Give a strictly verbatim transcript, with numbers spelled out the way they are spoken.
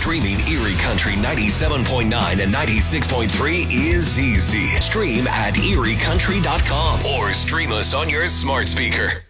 Streaming Erie Country ninety-seven point nine and ninety-six point three is easy. Stream at erie country dot com or stream us on your smart speaker.